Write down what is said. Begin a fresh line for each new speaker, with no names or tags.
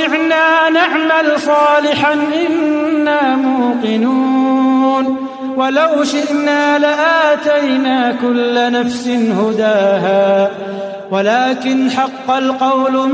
ارجعنا نعمل صالحا إنا موقنون ولو شئنا لآتينا كل نفس هداها ولكن حق القول